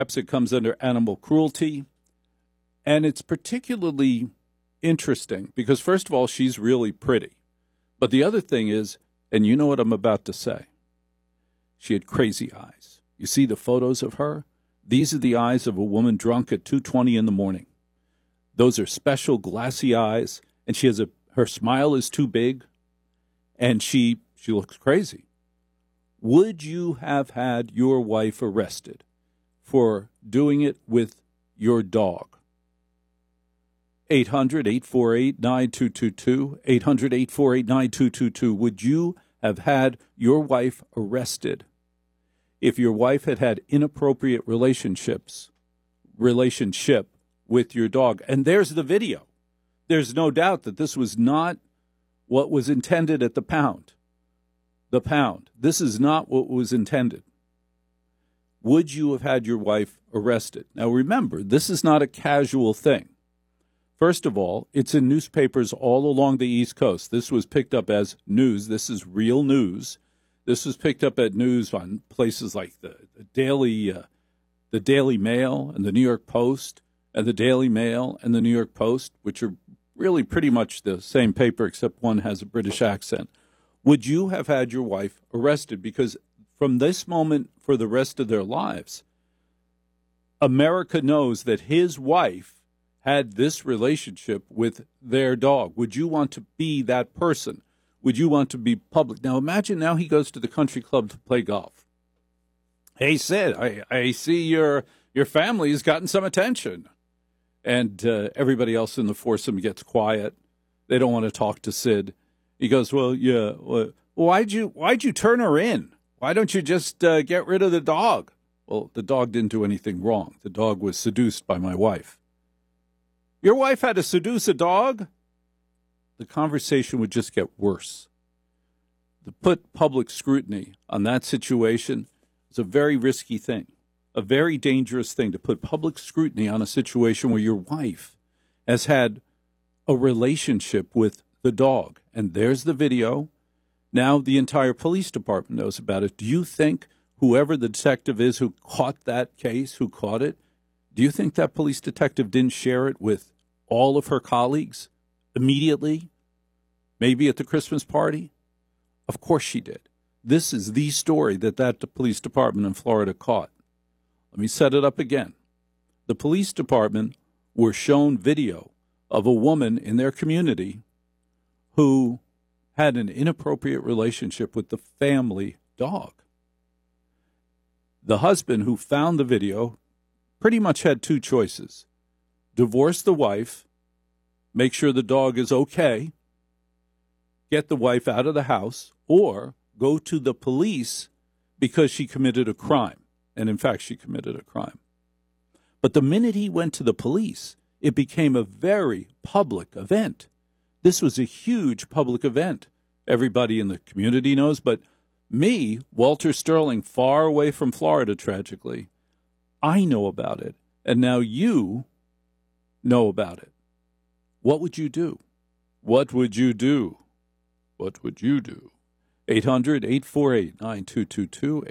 Perhaps it comes under animal cruelty. And it's particularly interesting because, first of all, she's really pretty. But the other thing is, and you know what I'm about to say, she had crazy eyes. You see the photos of her? These are the eyes of a woman drunk at 2:20 in the morning. Those are special glassy eyes, and her smile is too big, and she looks crazy. Would you have had your wife arrested for doing it with your dog? 800-848-9222, 800-848-9222. Would you have had your wife arrested if your wife had had inappropriate relationship with your dog? And there's the video. There's no doubt that this was not what was intended at the pound. The pound. This is not what was intended. Would you have had your wife arrested? Now remember, this is not a casual thing. First of all, it's in newspapers all along the East Coast. This was picked up as news. This is real news. This was picked up at news on places like the Daily Mail and the New York Post, and the Daily Mail and the New York Post, which are really pretty much the same paper except one has a British accent. Would you have had your wife arrested? Because from this moment for the rest of their lives, America knows that his wife had this relationship with their dog. Would you want to be that person? Would you want to be public? Now imagine now he goes to the country club to play golf. Hey, Sid, I see your family has gotten some attention. And everybody else in the foursome gets quiet. They don't want to talk to Sid. He goes, well, yeah, why'd you turn her in? Why don't you just get rid of the dog? Well, the dog didn't do anything wrong. The dog was seduced by my wife. Your wife had to seduce a dog? The conversation would just get worse. To put public scrutiny on that situation is a very risky thing, a very dangerous thing, to put public scrutiny on a situation where your wife has had a relationship with the dog. And there's the video. Now the entire police department knows about it. Do you think whoever the detective is who caught that case, who caught it, do you think that police detective didn't share it with all of her colleagues immediately? Maybe at the Christmas party? Of course she did. This is the story that the police department in Florida caught. Let me set it up again. The police department were shown video of a woman in their community who had an inappropriate relationship with the family dog. The husband who found the video pretty much had two choices: divorce the wife, make sure the dog is okay, get the wife out of the house, or go to the police because she committed a crime. And in fact, she committed a crime. But the minute he went to the police, it became a very public event. This was a huge public event. Everybody in the community knows, but me, Walter Sterling, far away from Florida, tragically, I know about it. And now you know about it. What would you do? What would you do? What would you do? 800-848-9222,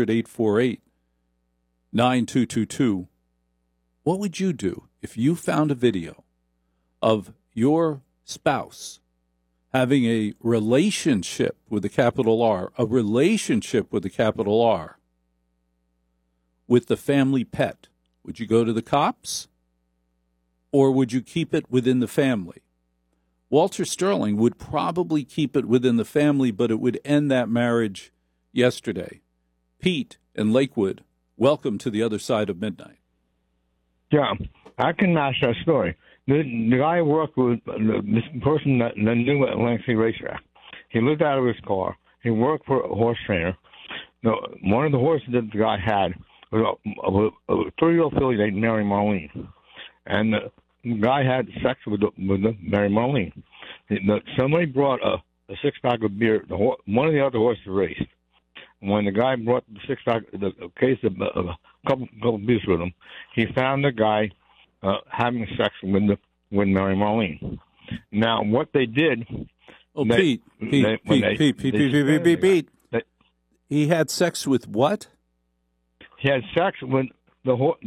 800-848-9222. What would you do if you found a video of your spouse having a relationship with a capital R, a relationship with a capital R, with the family pet? Would you go to the cops, or would you keep it within the family? Walter Sterling would probably keep it within the family, but it would end that marriage yesterday. Pete in Lakewood, welcome to the other side of midnight. Yeah, I can match that story. The guy worked with this person that knew Atlantic City Racetrack. He lived out of his car. He worked for a horse trainer. One of the horses that the guy had was a 3-year-old filly named Mary Marlene. And the guy had sex with Mary Marlene. Somebody brought a six-pack of beer. One of the other horses raced. When the guy brought the six-pack, the case of a couple beers with him, he found the guy having sex with Mary Marlene. Now, what they did... Oh, Pete. He had sex with what? He had sex with the